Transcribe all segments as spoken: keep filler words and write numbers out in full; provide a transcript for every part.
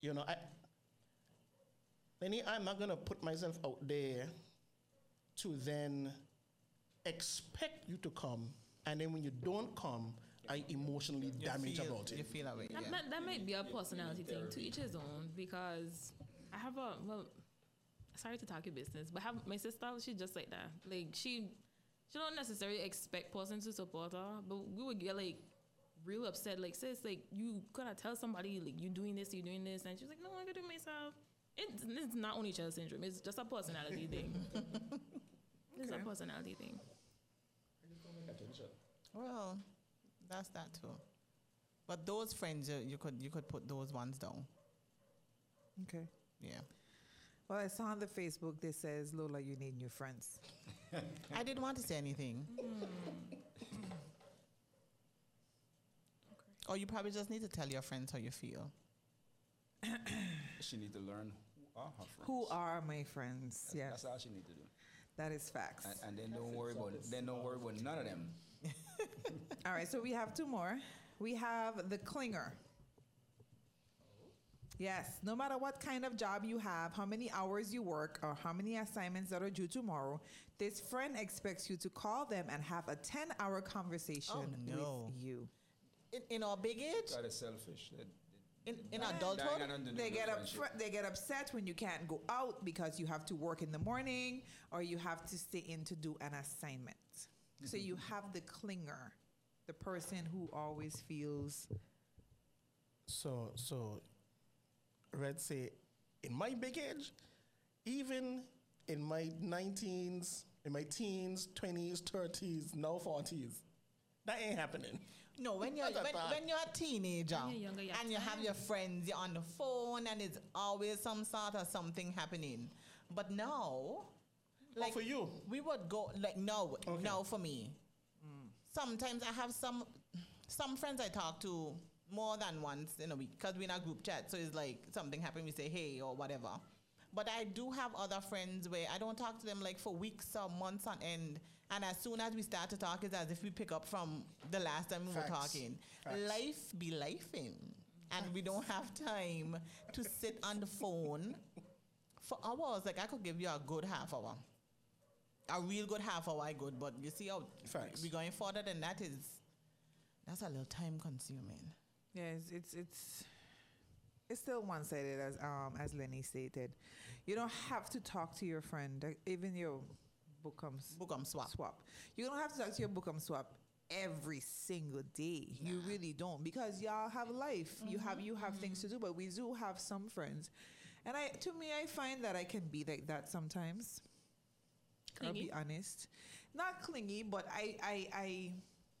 You know, I, Lenny, I'm not gonna put myself out there to then expect you to come, and then when you don't come, I emotionally You damage feel, about it. You feel away. That, Yeah. might, that might be a personality thing, to each his own, because I have a, well, sorry to talk your business, but have my sister, she's just like that. Like, she, she don't necessarily expect person to support her, but we would get, like, real upset, like, sis, like, you gotta tell somebody, like, you doing this, you doing this, and she's like, no, I gotta do it myself. It, it's not only child syndrome, it's just a personality thing. It's Okay. a personality thing. Well, that's that too. But those friends, you, you could you could put those ones down. Okay. Yeah. Well, I saw on the Facebook, this says, Lola, you need new friends. I didn't want to say anything. Or you probably just need to tell your friends how you feel. She need to learn who are her friends. Who are my friends? That's, Yes, that's all she need to do. that is facts. And, and then don't worry about then don't worry about none of them. All right, so we have two more. We have the clinger. Yes, no matter what kind of job you have, how many hours you work, or how many assignments that are due tomorrow, this friend expects you to call them and have a ten-hour conversation Oh, no. with you. In, in our big age, That is selfish. That, in, in that- adulthood, that ain't got nothing to do They with get friendship. up, they get upset when you can't go out because you have to work in the morning or you have to stay in to do an assignment. So you have the clinger, the person who always feels. So, so, Red say, in my big age, even in my nineteens, in my teens, twenties, thirties, now forties, that ain't happening. no, when you're Not at when, all. when you're a teenager When you're younger, you have and you have time. your friends, you're on the phone, and it's always some sort of something happening. But now, like for you? we would go like no, Okay. no for me. Sometimes I have some some friends I talk to more than once in a week because we're in a group chat. So it's like something happened, we say hey or whatever. But I do have other friends where I don't talk to them like for weeks or months on end. And as soon as we start to talk, it's as if we pick up from the last time we Facts. were talking. Facts. Life be lifing. And we don't have time to sit on the phone for hours. Like I could give you a good half hour. A real good half hour, I good. But you see how Facts. we going further than that is, that's a little time consuming. Yes, it's it's it's still one-sided, as um as Lenny stated. You don't have to talk to your friend, like, even your bookums Book'em swap. swap. You don't have to talk to your bookum swap every single day. You really don't, because y'all have life. You have you have things to do. But we do have some friends, and I to me I find that I can be like that sometimes. I'll Clingy? be honest, not clingy, but I I I.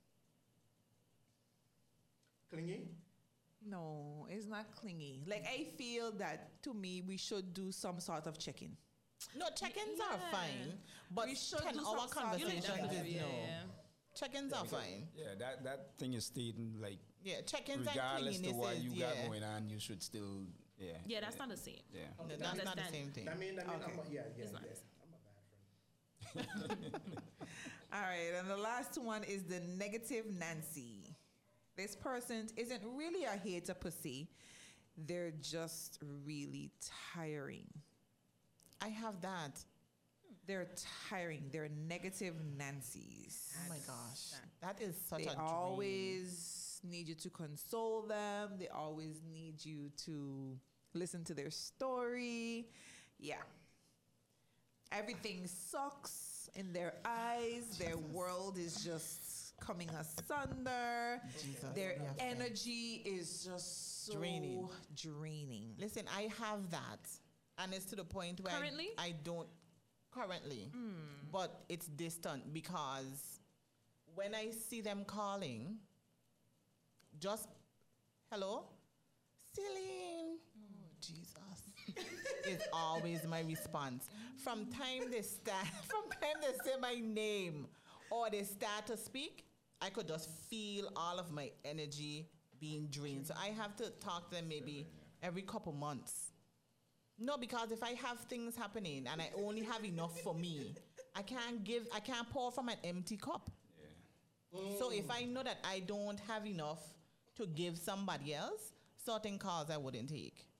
Clingy? No, it's not clingy. Like I feel that to me we should do some sort of check-in. No, check-ins are Yeah. fine. But We should ten do hour some sort of- You like conversations that? is Yeah, no. yeah. Check-ins are fine. Yeah, that, that thing is stating like Yeah, check-ins and regardless to clinginess what is, you yeah. got going on, you should still yeah. Yeah, that's not the same. Yeah. No, that's not the Understand. same thing. I mean, I mean, Okay. I'm a, yeah, yeah, It's yeah. not. I'm a bad friend. All right, and the last one is the negative Nancy. This person isn't really a hater per se. They're just really tiring. I have that. They're tiring. They're negative Nancy's. Oh my gosh. That is such They a dream. always need you to console them. They always need you to listen to their story. Yeah. Everything sucks in their eyes. Their world is just coming asunder. Jesus, Their yeah. energy is just so Draining. draining. Listen, I have that. And it's to the point where I- Currently? I, don't currently. But it's distant because when I see them calling, just hello? Celine. Oh, Jesus. Is always my response. From time they start, from time they say my name or they start to speak, I could just feel all of my energy being drained. So I have to talk to them maybe every couple months. No, because if I have things happening and I only have enough for me, I can't give, I can't pour from an empty cup. Yeah. So if I know that I don't have enough to give somebody else, certain calls I wouldn't take.